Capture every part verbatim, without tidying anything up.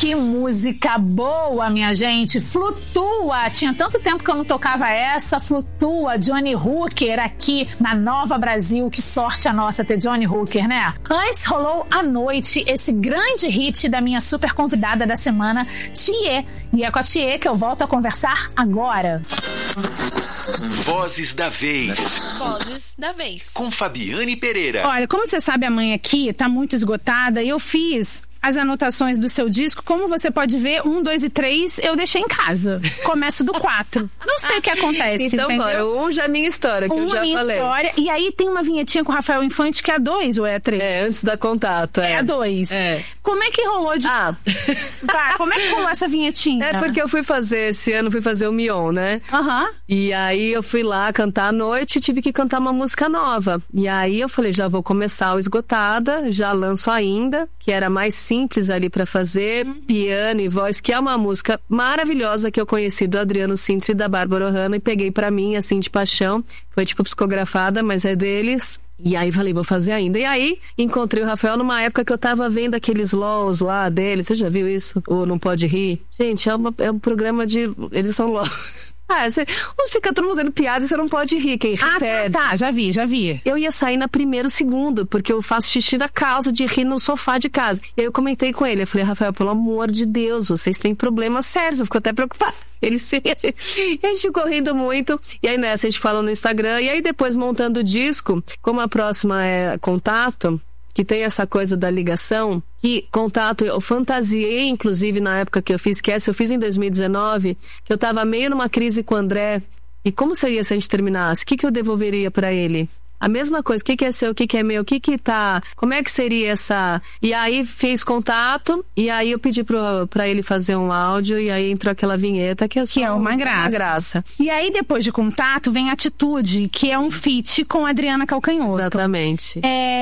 Que música boa, minha gente. Flutua. Tinha tanto tempo que eu não tocava essa. Flutua, Johnny Hooker aqui na Nova Brasil. Que sorte a nossa ter Johnny Hooker, né? Antes rolou À Noite, esse grande hit da minha super convidada da semana, Thier. E é com a Thier que eu volto a conversar agora. Vozes da Vez. Vozes da Vez. Com Fabiane Pereira. Olha, como você sabe, a mãe aqui tá muito esgotada e eu fiz as anotações do seu disco. Como você pode ver, um, dois e três eu deixei em casa. Começo do quatro. Não sei o que acontece, então, entendeu? Bora, um já é minha história, que um eu já minha falei. História, e aí tem uma vinhetinha com o Rafael Infante que é a dois ou é a três? É, antes da Contato. É, é a dois. É. Como é que rolou de... Ah. Tá, como é que rolou essa vinhetinha? É porque eu fui fazer, esse ano fui fazer o Mion, né? Aham. Uhum. E aí eu fui lá cantar à noite e tive que cantar uma música nova. E aí eu falei, já vou começar o Esgotada, já lanço ainda, que era mais simples ali pra fazer, uhum. piano e voz, que é uma música maravilhosa que eu conheci do Adriano Sintra e da Bárbara Ohana e peguei pra mim, assim, de paixão. Foi tipo psicografada, mas é deles. E aí falei, vou fazer ainda. E aí encontrei o Rafael numa época que eu tava vendo aqueles L O Ls lá dele. Você já viu isso? Ou Não Pode Rir? Gente, é, uma, é um programa de... Eles são L O Ls. Ah, você fica todo mundo fazendo piada e você não pode rir, quem ri ah, perde. Tá, tá, já vi, já vi. Eu ia sair na primeiro segundo, porque eu faço xixi da calça de rir no sofá de casa. E aí eu comentei com ele, eu falei, Rafael, pelo amor de Deus, vocês têm problemas sérios, eu fico até preocupada. Ele sim, a gente, a gente ficou rindo muito. E aí nessa a gente fala no Instagram, e aí depois montando o disco, como a próxima é Contato, que tem essa coisa da ligação, que Contato, eu fantasiei, inclusive, na época que eu fiz, que essa eu fiz em dois mil e dezenove, que eu tava meio numa crise com o André, e como seria se a gente terminasse? O que que eu devolveria pra ele? A mesma coisa, o que que é seu, o que que é meu, o que que tá... Como é que seria essa... E aí fiz Contato, e aí eu pedi pro, pra ele fazer um áudio, e aí entrou aquela vinheta que é só que é uma graça. uma graça. E aí depois de Contato vem Atitude, que é um feat com a Adriana Calcanhoto. Exatamente.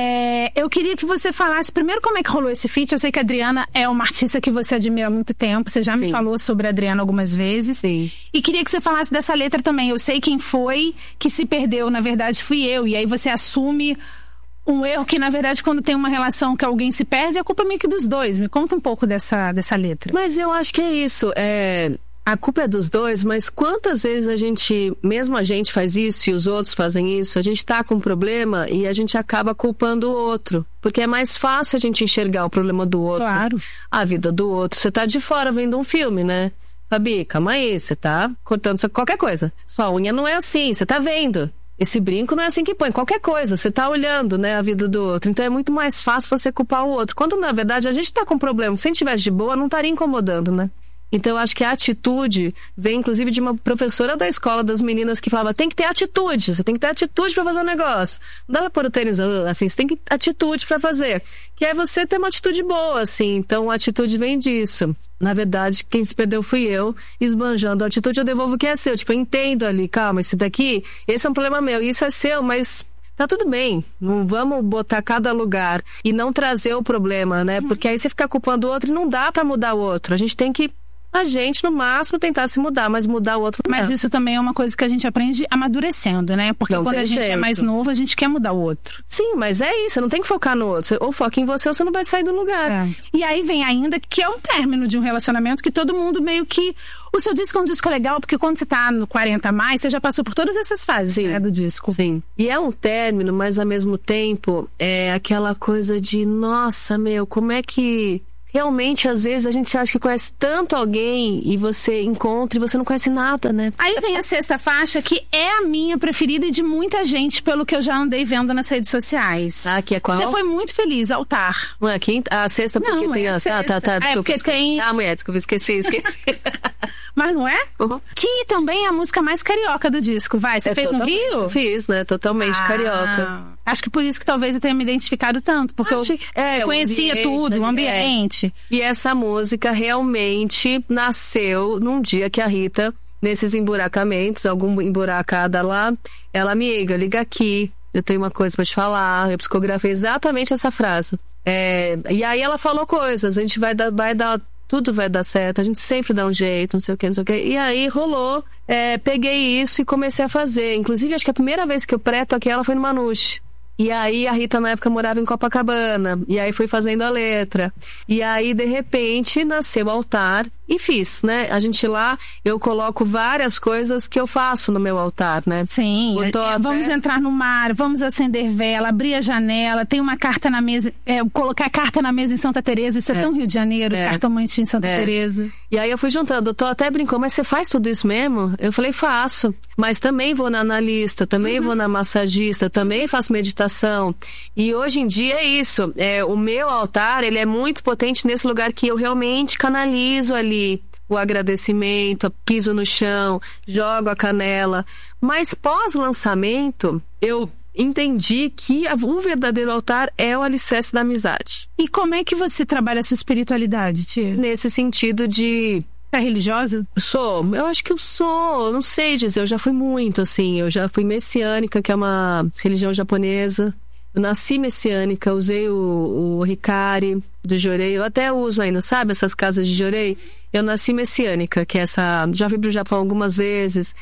É, eu queria que você falasse primeiro como é que rolou esse feat. Eu sei que a Adriana é uma artista que você admira há muito tempo, você já Sim. me falou sobre a Adriana algumas vezes. Sim. E queria que você falasse dessa letra também. Eu sei quem foi que se perdeu, na verdade fui eu, e aí você assume um erro que, na verdade, quando tem uma relação que alguém se perde, a culpa é meio que dos dois. Me conta um pouco dessa, dessa letra. Mas eu acho que é isso. É... A culpa é dos dois, mas quantas vezes a gente, mesmo a gente faz isso e os outros fazem isso, a gente tá com um problema e a gente acaba culpando o outro. Porque é mais fácil a gente enxergar o problema do outro. Claro. A vida do outro. Você tá de fora vendo um filme, né? Fabi, calma aí, você tá cortando qualquer coisa. Sua unha não é assim, você tá vendo. Esse brinco não é assim que põe, qualquer coisa, você tá olhando, né, a vida do outro. Então é muito mais fácil você culpar o outro. Quando, na verdade, a gente tá com problema. Se a gente tivesse de boa, não estaria incomodando, né? Então eu acho que a atitude vem, inclusive, de uma professora da escola das meninas que falava, tem que ter atitude, você tem que ter atitude pra fazer um negócio. Não dá pra pôr o tênis assim, você tem que ter atitude pra fazer. Que é você ter uma atitude boa, assim. Então a atitude vem disso. Na verdade, quem se perdeu fui eu, esbanjando a atitude, eu devolvo o que é seu. Tipo, eu entendo ali, calma, esse daqui, esse é um problema meu, isso é seu, mas tá tudo bem. Não vamos botar cada lugar e não trazer o problema, né? Porque aí você fica culpando o outro e não dá pra mudar o outro. A gente tem que a gente, no máximo, tentar se mudar, mas mudar o outro não. Mas isso também é uma coisa que a gente aprende amadurecendo, né? Porque não quando a gente jeito. é mais novo, a gente quer mudar o outro. Sim, mas é isso, você não tem que focar no outro. Ou foca em você ou você não vai sair do lugar. É. E aí vem ainda que é um término de um relacionamento que todo mundo meio que... O seu disco é um disco legal, porque quando você tá no quarenta a mais, você já passou por todas essas fases, Sim. né, do disco. Sim. E é um término, mas ao mesmo tempo, é aquela coisa de, nossa, meu, como é que... Realmente, às vezes, a gente acha que conhece tanto alguém e você encontra e você não conhece nada, né? Aí vem a sexta faixa, que é a minha preferida e de muita gente, pelo que eu já andei vendo nas redes sociais. Ah, que é qual? Você foi muito feliz, Altar. Não é a quinta? A sexta porque não, tem é a a... sexta. Tá, tá, tá, desculpa. É porque desculpa. tem... Ah, mulher, desculpa, esqueci, esqueci. Mas não é? Uhum. Que também é a música mais carioca do disco, vai. Você é fez no Rio? Fiz, né? Totalmente ah, carioca. Acho que por isso que talvez eu tenha me identificado tanto, porque Acho eu que, é, conhecia o tudo, o ambiente. É. E essa música realmente nasceu num dia que a Rita, nesses emburacamentos, algum emburacada lá, ela, amiga, liga aqui, eu tenho uma coisa pra te falar. Eu psicografei exatamente essa frase. É, e aí ela falou coisas, a gente vai dar, vai dar tudo vai dar certo, a gente sempre dá um jeito, não sei o que, não sei o que. E aí rolou, é, peguei isso e comecei a fazer. Inclusive, acho que a primeira vez que eu pré-toquei ela foi no Manouche. E aí a Rita na época morava em Copacabana. E aí fui fazendo a letra. E aí, de repente, nasceu o altar e fiz, né? A gente lá, eu coloco várias coisas que eu faço no meu altar, né? Sim, é, até... vamos entrar no mar, vamos acender vela, abrir a janela, tem uma carta na mesa, é, colocar carta na mesa em Santa Teresa, isso é, é tão Rio de Janeiro, é. cartomante em Santa é. Teresa. E aí eu fui juntando, o Tó até brincou, mas você faz tudo isso mesmo? Eu falei, faço, mas também vou na analista, também uhum. vou na massagista, também faço meditação. E hoje em dia é isso, é, o meu altar, ele é muito potente nesse lugar que eu realmente canalizo ali o agradecimento, piso no chão, jogo a canela. Mas pós-lançamento, eu entendi que o verdadeiro altar é o alicerce da amizade. E como é que você trabalha a sua espiritualidade, tia? Nesse sentido de... É religiosa? Sou, eu acho que eu sou, não sei dizer, eu já fui muito, assim, eu já fui messiânica, que é uma religião japonesa. Eu nasci messiânica, usei o, o Hikari do Jorei, eu até uso ainda, sabe, essas casas de Jorei? Eu nasci messiânica, que é essa... Já fui pro Japão algumas vezes.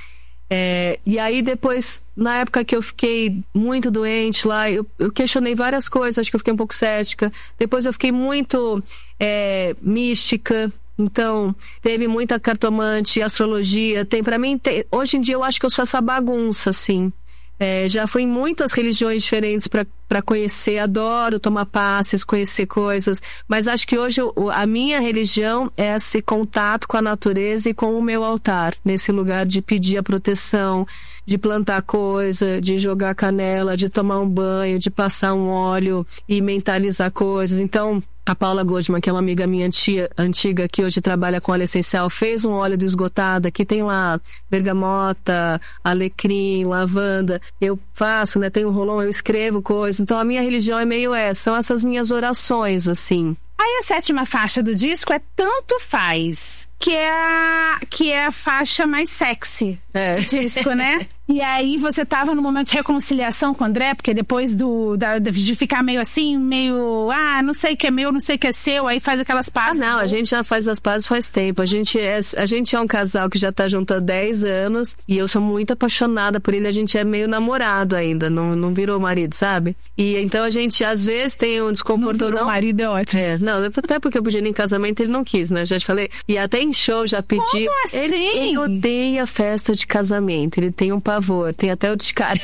É, e aí depois, na época que eu fiquei muito doente lá, eu, eu questionei várias coisas, acho que eu fiquei um pouco cética. Depois eu fiquei muito é, mística. Então, teve muita cartomante, astrologia. Tem, pra mim, tem, hoje em dia eu acho que eu sou essa bagunça, assim. É, já fui em muitas religiões diferentes para conhecer, adoro tomar passes, conhecer coisas, mas acho que hoje eu, a minha religião é esse contato com a natureza e com o meu altar, nesse lugar de pedir a proteção, de plantar coisa, de jogar canela, de tomar um banho, de passar um óleo e mentalizar coisas. Então, a Paula Goldman, que é uma amiga minha tia, antiga, que hoje trabalha com óleo essencial, fez um óleo do esgotado, que tem lá bergamota, alecrim, lavanda. Eu faço, né? Tenho um rolão, eu escrevo coisas. Então a minha religião é meio essa, são essas minhas orações, assim. Aí a sétima faixa do disco é Tanto Faz, que é a, que é a faixa mais sexy é. do disco, né? E aí você tava no momento de reconciliação com o André, porque depois do, da, de ficar meio assim, meio... Ah, não sei o que é meu, não sei o que é seu, aí faz aquelas pazes. Ah, não, a gente já faz as pazes faz tempo. A gente é, a gente é um casal que já tá junto há dez anos e eu sou muito apaixonada por ele. A gente é meio namorado ainda, não, não virou marido, sabe? E então a gente às vezes tem um desconforto. Não virou não. marido é ótimo. É, não, até porque eu podia ir em casamento ele não quis, né? Já te falei. E até em show já pedi. Como assim? Ele, ele odeia festa de casamento, ele tem um pavor, tem até o descaro.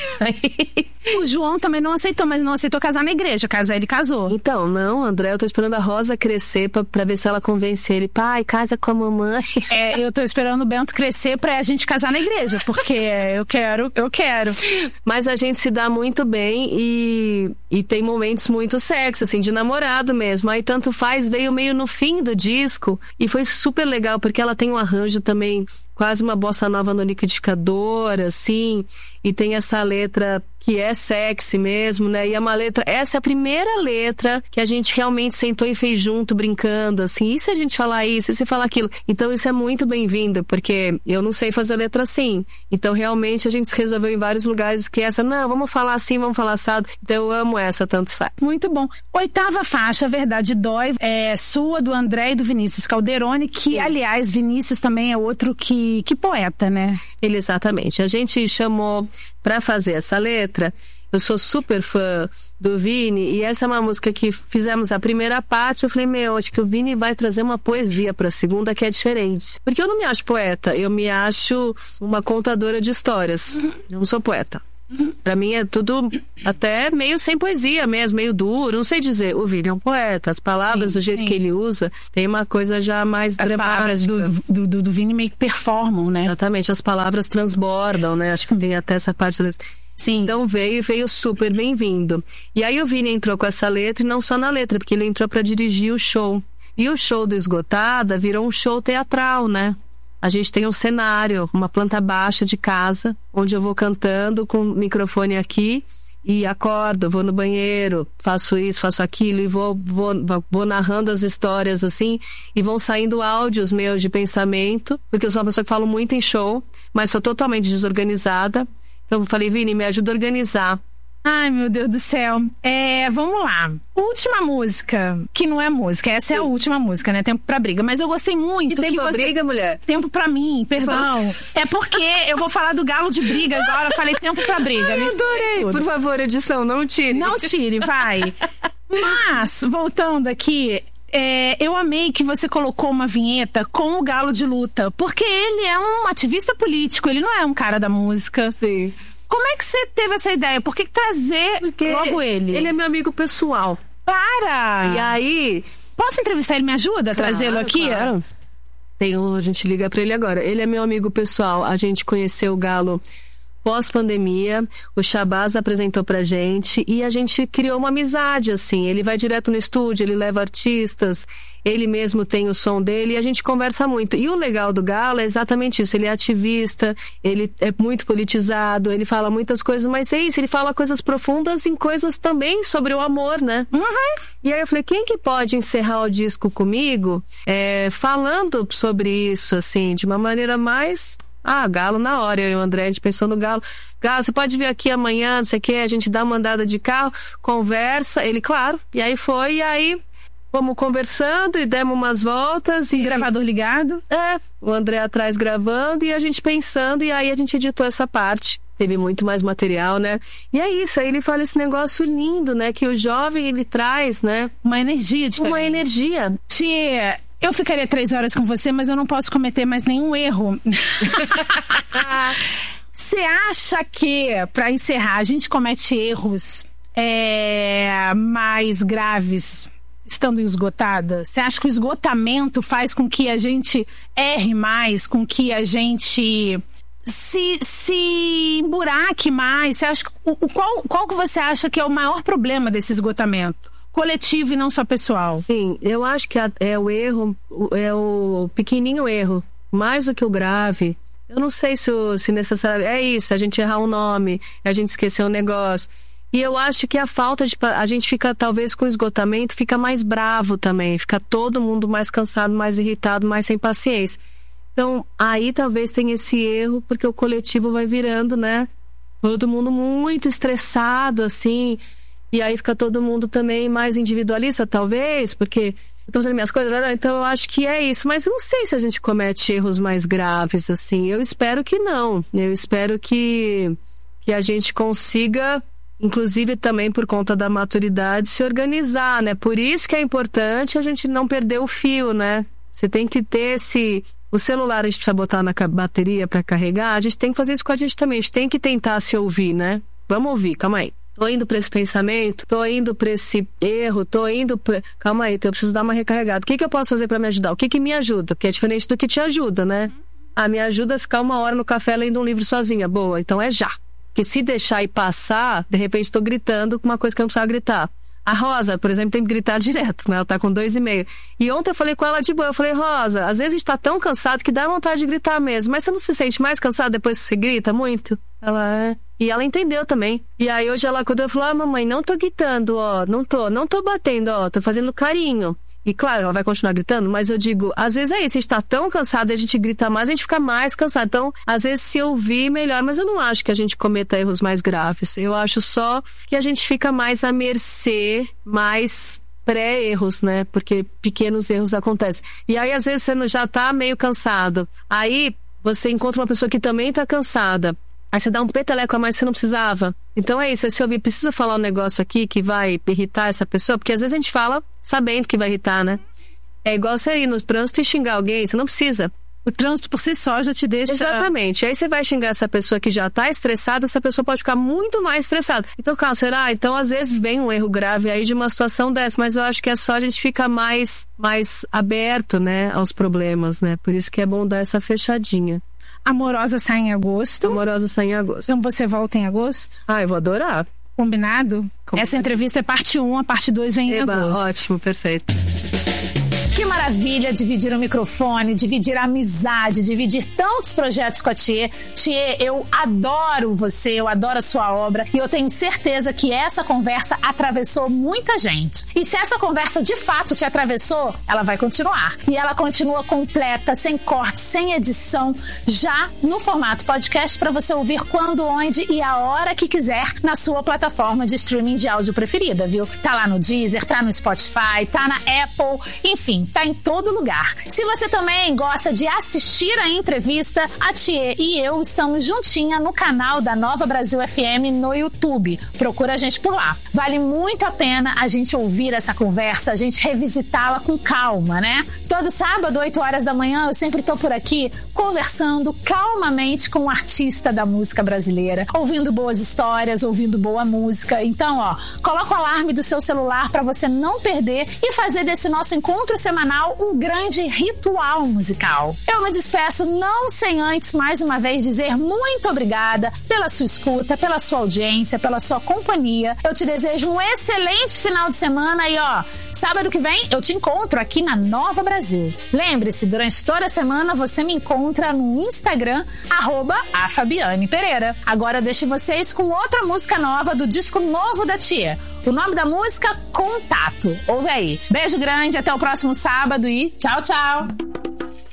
O João também não aceitou, mas não aceitou casar na igreja. Casar, ele casou. Então, não, André, eu tô esperando a Rosa crescer pra, pra ver se ela convence ele. Pai, casa com a mamãe. É, eu tô esperando o Bento crescer pra gente casar na igreja, porque eu quero, eu quero. Mas a gente se dá muito bem e, e tem momentos muito sexy, assim, de namorado mesmo. Aí Tanto Faz veio meio no fim do disco e foi super legal, porque ela tem um arranjo também, quase uma bossa nova no liquidificador, assim, e tem essa letra que é sexy mesmo, né? E é uma letra... Essa é a primeira letra que a gente realmente sentou e fez junto, brincando, assim. E se a gente falar isso? E se falar aquilo? Então isso é muito bem-vindo, porque eu não sei fazer letra assim. Então realmente a gente se resolveu em vários lugares que essa... Não, vamos falar assim, vamos falar assado. Então eu amo essa, Tanto Faz. Muito bom. Oitava faixa, Verdade Dói, é sua, do André e do Vinícius Calderoni, que, Sim. aliás, Vinícius também é outro que, que poeta, né? Ele, exatamente. A gente chamou pra fazer essa letra. Eu sou super fã do Vini e essa é uma música que fizemos a primeira parte. Eu falei, meu, acho que o Vini vai trazer uma poesia pra segunda que é diferente. Porque eu não me acho poeta, eu me acho uma contadora de histórias. Uhum. Eu não sou poeta. Uhum. Pra mim é tudo até meio sem poesia mesmo, meio duro, não sei dizer. O Vini é um poeta, as palavras sim, do jeito sim. que ele usa, tem uma coisa já mais as dramática. Palavras do, do, do Vini meio que performam, né? Exatamente, as palavras transbordam, né? Acho que tem até essa parte desse... Sim. Então veio e veio super bem-vindo. E aí o Vini entrou com essa letra, e não só na letra, porque ele entrou pra dirigir o show. E o show do Esgotada virou um show teatral, né? A gente tem um cenário, uma planta baixa de casa, onde eu vou cantando com o microfone aqui e acordo, vou no banheiro, faço isso, faço aquilo e vou, vou, vou narrando as histórias assim, e vão saindo áudios meus de pensamento, porque eu sou uma pessoa que falo muito em show, mas sou totalmente desorganizada. Então eu falei, Vini, me ajuda a organizar Ai, meu Deus do céu. É, vamos lá. Última música, que não é música. Essa é a última música, né? Tempo pra briga. Mas eu gostei muito. E tempo que pra você... briga, mulher? Tempo pra mim, perdão. É porque eu vou falar do galo de briga agora. Eu falei tempo pra briga. Ai, adorei. Tudo. Por favor, edição, não tire. Não tire, vai. Mas, voltando aqui... É, eu amei que você colocou uma vinheta com o galo de luta. Porque ele é um ativista político. Ele não é um cara da música. Sim. Como é que você teve essa ideia? Por que trazer Porque logo ele? Ele é meu amigo pessoal. Para! E aí... Posso entrevistar ele? Me ajuda a claro, trazê-lo aqui? Claro. Tem um, a gente liga pra ele agora. Ele é meu amigo pessoal. A gente conheceu o Galo pós-pandemia. O Shabazz apresentou pra gente. E a gente criou uma amizade, assim. Ele vai direto no estúdio, ele leva artistas. Ele mesmo tem o som dele e a gente conversa muito. E o legal do Galo é exatamente isso. Ele é ativista, ele é muito politizado, ele fala muitas coisas, mas é isso, ele fala coisas profundas em coisas também sobre o amor, né? Uhum. E aí eu falei, quem que pode encerrar o disco comigo é, falando sobre isso, assim, de uma maneira mais... Ah, Galo na hora. Eu e o André, a gente pensou no Galo. Galo, você pode vir aqui amanhã, não sei o que, a gente dá uma andada de carro, conversa. Ele, claro. E aí foi, e aí... Fomos conversando e demos umas voltas. E gravador ligado? É, o André atrás gravando e a gente pensando. E aí a gente editou essa parte. Teve muito mais material, né? E é isso, aí ele fala esse negócio lindo, né? Que o jovem, ele traz, né? Uma energia diferente. Uma energia. Tia, eu ficaria três horas com você, mas eu não posso cometer mais nenhum erro. Você acha que, pra encerrar, a gente comete erros é, mais graves... estando esgotada? Você acha que o esgotamento faz com que a gente erre mais, com que a gente se, se emburaque mais? Você acha, o, o, qual, qual que você acha que é o maior problema desse esgotamento? Coletivo e não só pessoal. Sim, eu acho que é o erro, é o pequenininho erro, mais do que o grave. Eu não sei se, se necessariamente... É isso, a gente errar um nome, a gente esquecer um negócio... E eu acho que a falta de... A gente fica, talvez, com esgotamento, fica mais bravo também. Fica todo mundo mais cansado, mais irritado, mais sem paciência. Então, aí talvez tenha esse erro, porque o coletivo vai virando, né? Todo mundo muito estressado, assim. E aí fica todo mundo também mais individualista, talvez, porque... Eu tô fazendo minhas coisas, então eu acho que é isso. Mas eu não sei se a gente comete erros mais graves, assim. Eu espero que não. Eu espero que, que a gente consiga... Inclusive também por conta da maturidade, se organizar, né? Por isso que é importante a gente não perder o fio, né? Você tem que ter esse... O celular a gente precisa botar na bateria para carregar, a gente tem que fazer isso com a gente também. A gente tem que tentar se ouvir, né? Vamos ouvir, calma aí. Tô indo pra esse pensamento, tô indo pra esse erro, tô indo pra... Calma aí, eu preciso dar uma recarregada. O que que eu posso fazer para me ajudar? O que que me ajuda? Porque é diferente do que te ajuda, né? Ah, me ajuda a ficar uma hora no café lendo um livro sozinha. Boa, então é já. Porque se deixar e passar, de repente tô gritando com uma coisa que eu não precisava gritar. A Rosa, por exemplo, tem que gritar direto, né? Ela tá com dois e meio. E ontem eu falei com ela de boa, eu falei, Rosa, às vezes a gente tá tão cansado que dá vontade de gritar mesmo, mas você não se sente mais cansado depois que você grita muito? Ela é... E ela entendeu também. E aí hoje ela acordou e falou, ah, mamãe, não tô gritando, ó, não tô, não tô batendo, ó, tô fazendo carinho. E claro, ela vai continuar gritando, mas eu digo, às vezes é isso, a gente tá tão cansado, a gente grita mais, a gente fica mais cansado. Então, às vezes se ouvir, melhor, mas eu não acho que a gente cometa erros mais graves. Eu acho só que a gente fica mais à mercê, mais pré-erros, né? Porque pequenos erros acontecem. E aí, às vezes, você já tá meio cansado. Aí, você encontra uma pessoa que também tá cansada. Aí você dá um peteleco a mais que você não precisava. Então é isso, se eu ouvir, preciso falar um negócio aqui que vai irritar essa pessoa, porque às vezes a gente fala sabendo que vai irritar, né? É igual você ir no trânsito e xingar alguém, você não precisa. O trânsito por si só já te deixa... Exatamente. Aí você vai xingar essa pessoa que já tá estressada, essa pessoa pode ficar muito mais estressada. Então, calma, será? Então, às vezes, vem um erro grave aí de uma situação dessa, mas eu acho que é só a gente ficar mais, mais aberto, né, aos problemas, né? Por isso que é bom dar essa fechadinha. Amorosa sai em agosto. Amorosa sai em agosto. Então você volta em agosto? Ah, eu vou adorar. Combinado? Combinado. Essa entrevista é parte um, a parte dois vem em Eba, agosto. Ótimo, perfeito. Que maravilha! maravilha dividir o microfone, dividir a amizade, dividir tantos projetos com a Thier. Thier, eu adoro você, eu adoro a sua obra e eu tenho certeza que essa conversa atravessou muita gente. E se essa conversa de fato te atravessou, ela vai continuar. E ela continua completa, sem corte, sem edição, já no formato podcast para você ouvir quando, onde e a hora que quiser na sua plataforma de streaming de áudio preferida, viu? Tá lá no Deezer, tá no Spotify, tá na Apple, enfim, tá em todo lugar. Se você também gosta de assistir a entrevista, a Thier e eu estamos juntinha no canal da Nova Brasil F M no YouTube. Procura a gente por lá. Vale muito a pena a gente ouvir essa conversa, a gente revisitá-la com calma, né? Todo sábado, oito horas da manhã, eu sempre tô por aqui conversando calmamente com um artista da música brasileira, ouvindo boas histórias, ouvindo boa música. Então, ó, coloca o alarme do seu celular para você não perder e fazer desse nosso encontro semanal um grande ritual musical. Eu me despeço não sem antes, mais uma vez, dizer muito obrigada pela sua escuta, pela sua audiência, pela sua companhia. Eu te desejo um excelente final de semana e, ó, sábado que vem eu te encontro aqui na Nova Brasil. Lembre-se, durante toda a semana você me encontra no Instagram, arroba a Fabiane Pereira. Agora eu deixo vocês com outra música nova do disco novo da Thier. O nome da música, Contato. Ouve aí. Beijo grande, até o próximo sábado e tchau, tchau!